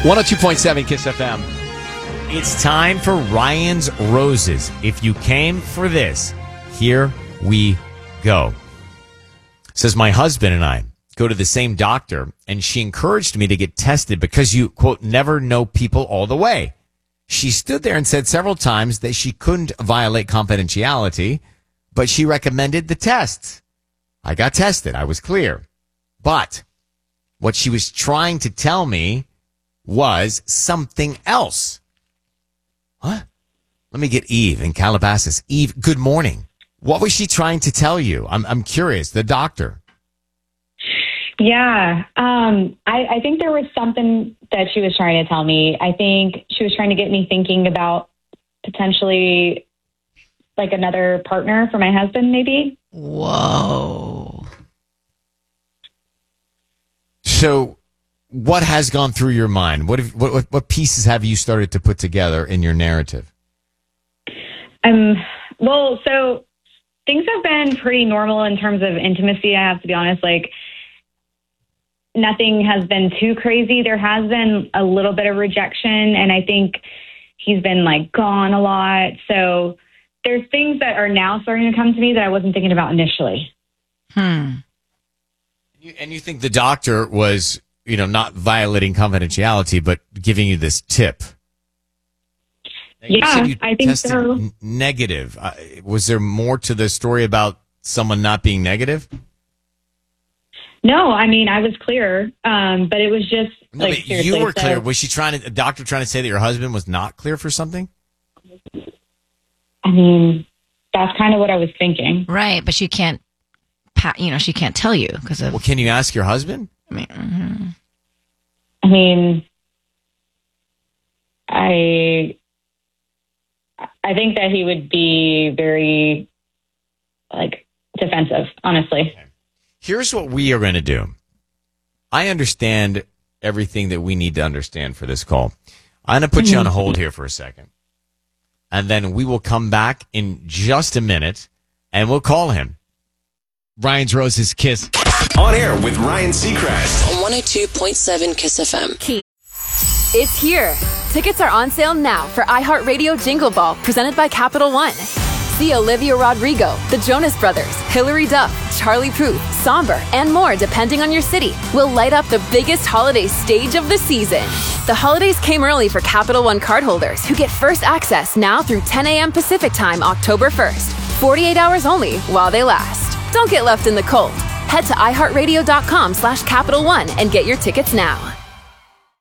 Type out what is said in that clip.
102.7 Kiss FM. It's time for Ryan's Roses. If you came for this, here we go. Says my husband and I go to the same doctor, and she encouraged me to get tested because you, quote, never know people all the way. She stood there and said several times that she couldn't violate confidentiality, but she recommended the tests. I got tested. I was clear. But what she was trying to tell me was something else. What? Let me get Eve in Calabasas. Eve, good morning. What was she trying to tell you? I'm curious. The doctor. Yeah. I think there was something that she was trying to tell me. I think she was trying to get me thinking about potentially like another partner for my husband, maybe. Whoa. So what has gone through your mind? What pieces have you started to put together in your narrative? Well, so things have been pretty normal in terms of intimacy. I have to be honest, like nothing has been too crazy. There has been a little bit of rejection, and I think he's been like gone a lot. So there's things that are now starting to come to me that I wasn't thinking about initially. And you think the doctor was, not violating confidentiality, but giving you this tip? Yeah, I think so. Negative. Was there more to the story about someone not being negative? No, I mean, I was clear, but it was just like seriously. You were clear. Was the doctor trying to say that your husband was not clear for something? I mean, that's kind of what I was thinking. Right, but she can't, she can't tell you because of. Well, can you ask your husband? I think that he would be very, defensive, honestly. Okay. Here's what we are going to do. I understand everything that we need to understand for this call. I'm going to put you on hold here for a second. And then we will come back in just a minute, and we'll call him. Ryan's Roses Kiss. On air with Ryan Seacrest. On 102.7 Kiss FM. It's here. Tickets are on sale now for iHeartRadio Jingle Ball, presented by Capital One. See Olivia Rodrigo, the Jonas Brothers, Hilary Duff, Charlie Puth, Somber, and more depending on your city. Will light up the biggest holiday stage of the season. The holidays came early for Capital One cardholders who get first access now through 10 a.m. Pacific Time, October 1st. 48 hours only while they last. Don't get left in the cold. Head to iHeartRadio.com/Capital One and get your tickets now.